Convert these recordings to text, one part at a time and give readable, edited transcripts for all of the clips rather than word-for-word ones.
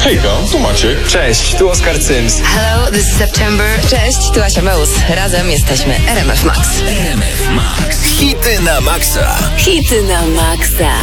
Hejka, tu Maciek. Cześć, tu Oskar Cyms. Hello, this is September. Cześć, tu Asia Meus. Razem jesteśmy RMF Max. RMF Max. Hity na maksa. Hity na maksa.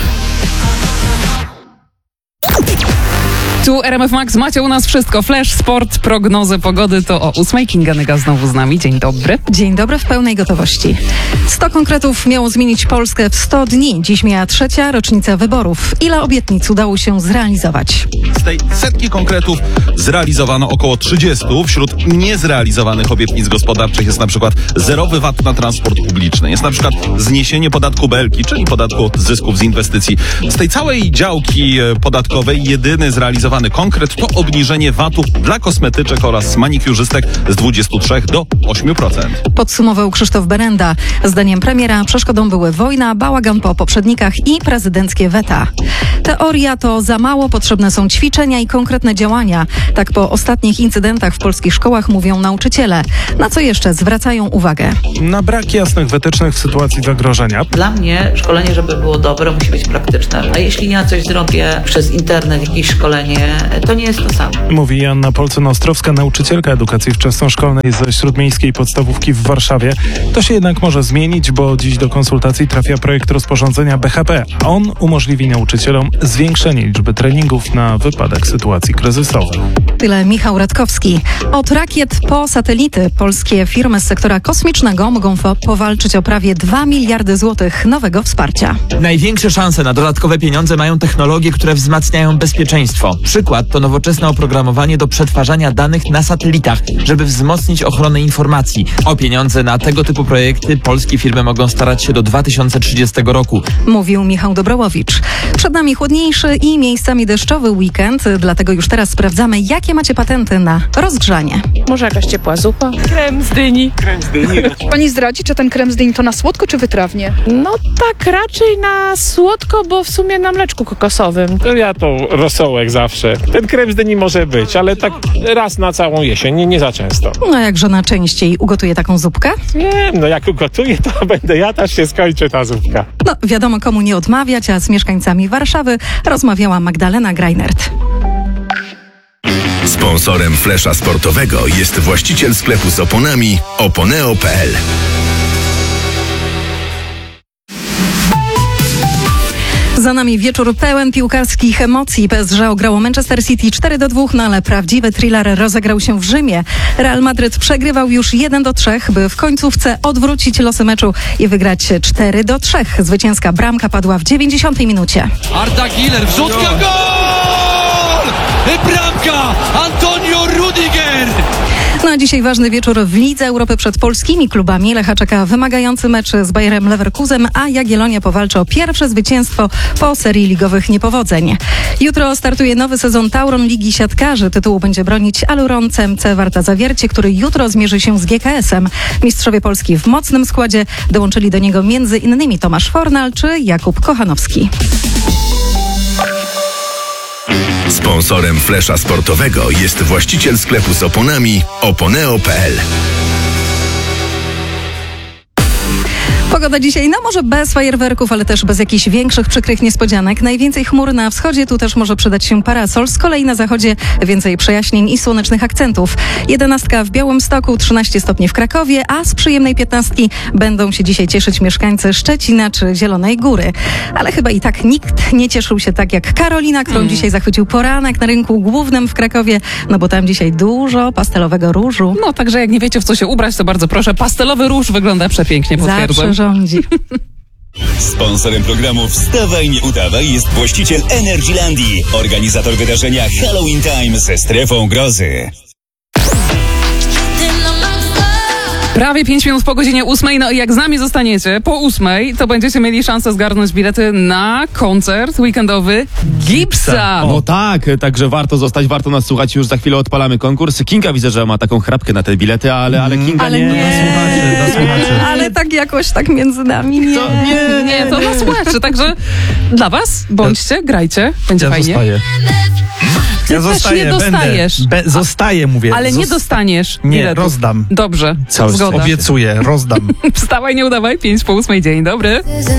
Tu RMF Max, macie u nas wszystko. Flash, sport, prognozy pogody. To o 8:00. Kinga Nyga znowu z nami. Dzień dobry. Dzień dobry, w pełnej gotowości. 100 konkretów miało zmienić Polskę w 100 dni. Dziś mija 3. rocznica wyborów. Ile obietnic udało się zrealizować? Z tej setki konkretów zrealizowano około 30. Wśród niezrealizowanych obietnic gospodarczych jest na przykład zerowy VAT na transport publiczny. Jest na przykład zniesienie podatku Belki, czyli podatku z zysków z inwestycji. Z tej całej działki podatkowej jedyny zrealizowany konkret to obniżenie VAT-u dla kosmetyczek oraz manikiurzystek z 23 do 8%. Podsumował Krzysztof Berenda. Zdaniem premiera przeszkodą były wojna, bałagan po poprzednikach i prezydenckie weta. Teoria to za mało, potrzebne są ćwiczenia i konkretne działania. Tak po ostatnich incydentach w polskich szkołach mówią nauczyciele. Na co jeszcze zwracają uwagę? Na brak jasnych wytycznych w sytuacji zagrożenia. Dla mnie szkolenie, żeby było dobre, musi być praktyczne. A jeśli ja coś zrobię przez internet, jakieś szkolenie, to nie jest to samo. Mówi Joanna Polcyn-Ostrowska, nauczycielka edukacji wczesnoszkolnej ze Śródmiejskiej Podstawówki w Warszawie. To się jednak może zmienić, bo dziś do konsultacji trafia projekt rozporządzenia BHP. On umożliwi nauczycielom zwiększenie liczby treningów na wypadek sytuacji kryzysowych. Tyle Michał Radkowski. Od rakiet po satelity polskie firmy z sektora kosmicznego mogą powalczyć o prawie 2 miliardy złotych nowego wsparcia. Największe szanse na dodatkowe pieniądze mają technologie, które wzmacniają bezpieczeństwo. Przykład to nowoczesne oprogramowanie do przetwarzania danych na satelitach, żeby wzmocnić ochronę informacji. O pieniądze na tego typu projekty polskie firmy mogą starać się do 2030 roku. Mówił Michał Dobrołowicz. Przed nami chłodniejszy i miejscami deszczowy weekend, dlatego już teraz sprawdzamy, jakie macie patenty na rozgrzanie. Może jakaś ciepła zupa? Krem z dyni. Pani zdradzi, czy ten krem z dyni to na słodko, czy wytrawnie? No tak, raczej na słodko, bo w sumie na mleczku kokosowym. Ja to rosołek zawsze. Ten krem z dyni może być, ale tak raz na całą jesień, nie za często. No jak żona częściej ugotuje taką zupkę? Nie, no jak ugotuję, to będę ja, też się skończy ta zupka. No wiadomo komu nie odmawiać, a z mieszkańcami Warszawy rozmawiała Magdalena Greinert. Sponsorem Flesza Sportowego jest właściciel sklepu z oponami oponeo.pl. Za nami wieczór pełen piłkarskich emocji. PSG ograło Manchester City 4-2, no ale prawdziwy thriller rozegrał się w Rzymie. Real Madryt przegrywał już 1-3, by w końcówce odwrócić losy meczu i wygrać 4-3. Zwycięska bramka padła w 90 minucie. Arda Güler, wrzutka, gol! Bramka! Antonio Rudiger! No a dzisiaj ważny wieczór w Lidze Europy przed polskimi klubami. Lecha czeka wymagający mecz z Bayerem Leverkusen, a Jagiellonia powalczy o pierwsze zwycięstwo po serii ligowych niepowodzeń. Jutro startuje nowy sezon Tauron Ligi Siatkarzy. Tytułu będzie bronić Aluron CMC Warta Zawiercie, który jutro zmierzy się z GKS-em. Mistrzowie Polski w mocnym składzie. Dołączyli do niego m.in. Tomasz Fornal czy Jakub Kochanowski. Sponsorem Flesza Sportowego jest właściciel sklepu z oponami oponeo.pl. Pogoda dzisiaj, no może bez fajerwerków, ale też bez jakichś większych przykrych niespodzianek. Najwięcej chmur na wschodzie, tu też może przydać się parasol. Z kolei na zachodzie więcej przejaśnień i słonecznych akcentów. 11 w Białymstoku, 13 stopni w Krakowie, a z przyjemnej 15 będą się dzisiaj cieszyć mieszkańcy Szczecina czy Zielonej Góry. Ale chyba i tak nikt nie cieszył się tak jak Karolina, którą dzisiaj zachwycił poranek na rynku głównym w Krakowie, no bo tam dzisiaj dużo pastelowego różu. No także jak nie wiecie, w co się ubrać, to bardzo proszę. Pastelowy róż wygląda przepięknie, potwierdzam. Rządzi. Sponsorem programu Wstawaj, nie udawaj jest właściciel Energylandii, organizator wydarzenia Halloween Time ze strefą grozy. Prawie 5 minut po godzinie 8:00, no i jak z nami zostaniecie po 8:00, to będziecie mieli szansę zgarnąć bilety na koncert weekendowy Gipsa. No tak, także warto zostać, warto nas słuchać, już za chwilę odpalamy konkurs. Kinga widzę, że ma taką chrapkę na te bilety, ale Kinga ale nie. Ale tak jakoś tak między nami nie. Nie, to na słuchaczy, także dla was bądźcie, grajcie, będzie fajnie. Zostaję. Ja zostaję, nie dostajesz. Zostaję, mówię. Ale nie dostaniesz. Nie, rozdam. Dobrze, zgoda. Obiecuję, rozdam. Wstawaj, nie udawaj, 5 po 8:00, dzień dobry.